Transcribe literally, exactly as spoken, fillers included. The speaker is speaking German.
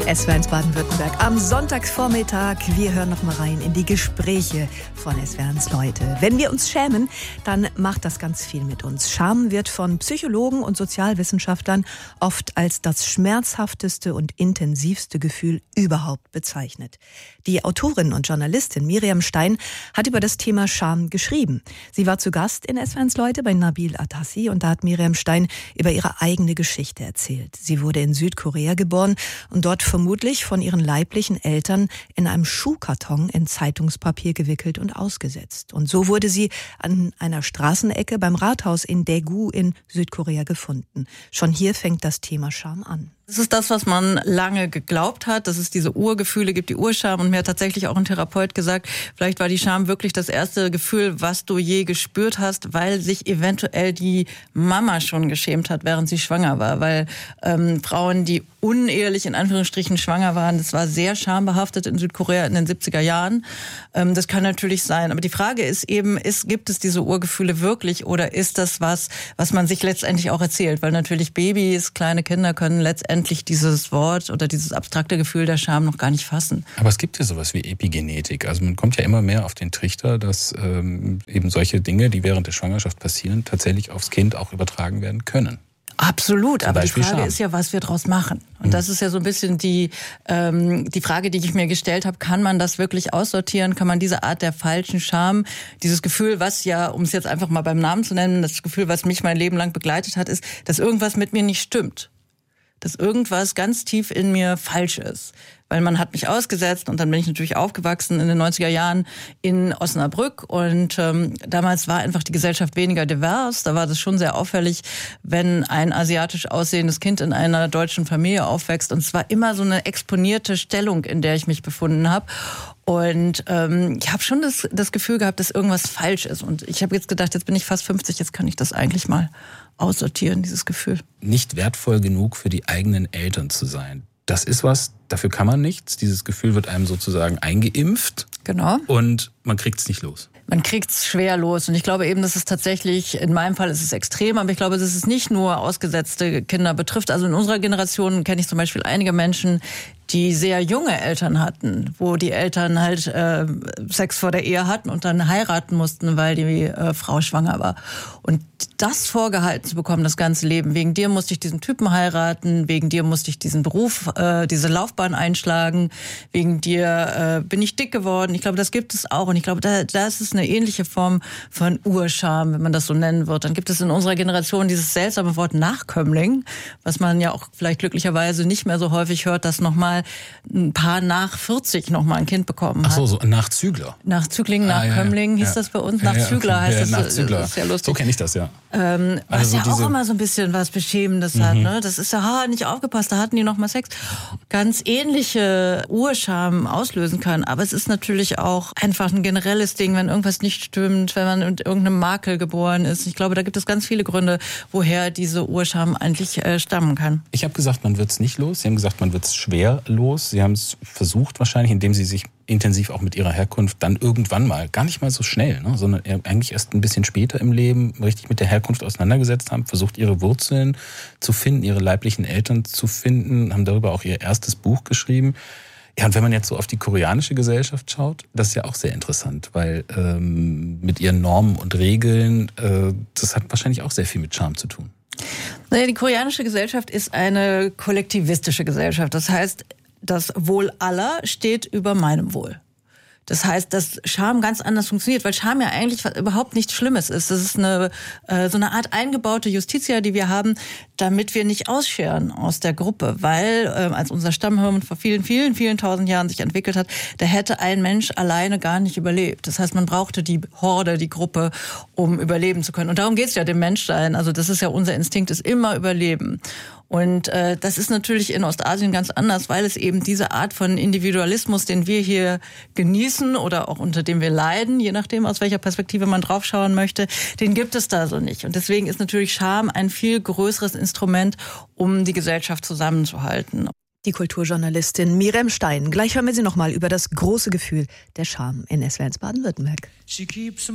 S W R eins Baden-Württemberg am Sonntagsvormittag. Wir hören noch mal rein in die Gespräche von S W R eins Leute. Wenn wir uns schämen, dann macht das ganz viel mit uns. Scham wird von Psychologen und Sozialwissenschaftlern oft als das schmerzhafteste und intensivste Gefühl überhaupt bezeichnet. Die Autorin und Journalistin Miriam Stein hat über das Thema Scham geschrieben. Sie war zu Gast in S W R eins Leute bei Nabil Atassi und da hat Miriam Stein über ihre eigene Geschichte erzählt. Sie wurde in Südkorea geboren und dort vermutlich von ihren leiblichen Eltern in einem Schuhkarton in Zeitungspapier gewickelt und ausgesetzt. Und so wurde sie an einer Straßenecke beim Rathaus in Daegu in Südkorea gefunden. Schon hier fängt das Thema Scham an. Das ist das, was man lange geglaubt hat, dass es diese Urgefühle gibt, die Urscham. Und mir hat tatsächlich auch ein Therapeut gesagt, vielleicht war die Scham wirklich das erste Gefühl, was du je gespürt hast, weil sich eventuell die Mama schon geschämt hat, während sie schwanger war. Weil ähm, Frauen, die unehelich in Anführungsstrichen schwanger waren, das war sehr schambehaftet in Südkorea in den siebziger Jahren. Ähm, das kann natürlich sein. Aber die Frage ist eben, ist, gibt es diese Urgefühle wirklich oder ist das was, was man sich letztendlich auch erzählt? Weil natürlich Babys, kleine Kinder können letztendlich dieses Wort oder dieses abstrakte Gefühl der Scham noch gar nicht fassen. Aber es gibt ja sowas wie Epigenetik. Also man kommt ja immer mehr auf den Trichter, dass ähm, eben solche Dinge, die während der Schwangerschaft passieren, tatsächlich aufs Kind auch übertragen werden können. Absolut, Zum aber Beispiel die Frage Scham. ist ja, was wir draus machen. Und Mhm. das ist ja so ein bisschen die ähm, die Frage, die ich mir gestellt habe, kann man das wirklich aussortieren? Kann man diese Art der falschen Scham, dieses Gefühl, was ja, um es jetzt einfach mal beim Namen zu nennen, das Gefühl, was mich mein Leben lang begleitet hat, ist, dass irgendwas mit mir nicht stimmt. Dass irgendwas ganz tief in mir falsch ist. Weil man hat mich ausgesetzt und dann bin ich natürlich aufgewachsen in den neunziger Jahren in Osnabrück und ähm, damals war einfach die Gesellschaft weniger divers. Da war das schon sehr auffällig, wenn ein asiatisch aussehendes Kind in einer deutschen Familie aufwächst und es war immer so eine exponierte Stellung, in der ich mich befunden habe. Und ähm, ich habe schon das, das Gefühl gehabt, dass irgendwas falsch ist. Und ich habe jetzt gedacht, jetzt bin ich fast fünfzig, jetzt kann ich das eigentlich mal aussortieren, dieses Gefühl. Nicht wertvoll genug für die eigenen Eltern zu sein. Das ist was, dafür kann man nichts. Dieses Gefühl wird einem sozusagen eingeimpft. Genau. Und man kriegt es nicht los. Man kriegt es schwer los. Und ich glaube eben, dass es tatsächlich, in meinem Fall ist es extrem, aber ich glaube, dass es nicht nur ausgesetzte Kinder betrifft. Also in unserer Generation kenne ich zum Beispiel einige Menschen, die sehr junge Eltern hatten, wo die Eltern halt äh, Sex vor der Ehe hatten und dann heiraten mussten, weil die äh, Frau schwanger war. Und das vorgehalten zu bekommen, das ganze Leben, wegen dir musste ich diesen Typen heiraten, wegen dir musste ich diesen Beruf, äh, diese Laufbahn einschlagen, wegen dir äh, bin ich dick geworden. Ich glaube, das gibt es auch. Und ich glaube, da, da ist es eine ähnliche Form von Urscham, wenn man das so nennen wird. Dann gibt es in unserer Generation dieses seltsame Wort Nachkömmling, was man ja auch vielleicht glücklicherweise nicht mehr so häufig hört, dass nochmal ein Paar nach vierzig noch mal ein Kind bekommen hat. Ach so, so Nachzügler. Nachzügling, Nachkömmling ah, ja, ja. hieß das bei uns. Ja, Nachzügler ja, okay. heißt ja, das. Nachzügler. Das ist ja lustig. So kenne ich das, ja. Ähm, was also ja diese... auch immer so ein bisschen was Beschämendes mhm. hat. Ne? Das ist ja, ha, nicht aufgepasst, da hatten die noch mal Sex. Ganz ähnliche Urscham auslösen kann. Aber es ist natürlich auch einfach ein generelles Ding, wenn irgendwas nicht stimmt, wenn man mit irgendeinem Makel geboren ist. Ich glaube, da gibt es ganz viele Gründe, woher diese Urscham eigentlich äh, stammen kann. Ich habe gesagt, man wird es nicht los. Sie haben gesagt, man wird es schwer los. Sie haben es versucht wahrscheinlich, indem Sie sich intensiv auch mit Ihrer Herkunft dann irgendwann mal, gar nicht mal so schnell, ne, sondern eigentlich erst ein bisschen später im Leben richtig mit der Herkunft auseinandergesetzt haben, versucht Ihre Wurzeln zu finden, Ihre leiblichen Eltern zu finden, haben darüber auch Ihr erstes Buch geschrieben. Ja, und wenn man jetzt so auf die koreanische Gesellschaft schaut, das ist ja auch sehr interessant, weil ähm, mit ihren Normen und Regeln, äh, das hat wahrscheinlich auch sehr viel mit Scham zu tun. Naja, die koreanische Gesellschaft ist eine kollektivistische Gesellschaft. Das heißt, das Wohl aller steht über meinem Wohl. Das heißt, dass Scham ganz anders funktioniert, weil Scham ja eigentlich überhaupt nichts Schlimmes ist. Das ist eine äh, so eine Art eingebaute Justitia, die wir haben, damit wir nicht ausscheren aus der Gruppe. Weil äh, als unser Stammhirn vor vielen, vielen, vielen tausend Jahren sich entwickelt hat, da hätte ein Mensch alleine gar nicht überlebt. Das heißt, man brauchte die Horde, die Gruppe, um überleben zu können. Und darum geht's ja dem Menschsein. Also das ist ja unser Instinkt, ist immer Überleben. Und äh, das ist natürlich in Ostasien ganz anders, weil es eben diese Art von Individualismus, den wir hier genießen oder auch unter dem wir leiden, je nachdem, aus welcher Perspektive man draufschauen möchte, den gibt es da so nicht. Und deswegen ist natürlich Scham ein viel größeres Instrument, um die Gesellschaft zusammenzuhalten. Die Kulturjournalistin Miriam Stein. Gleich hören wir sie nochmal über das große Gefühl der Scham in S W R eins Baden-Württemberg.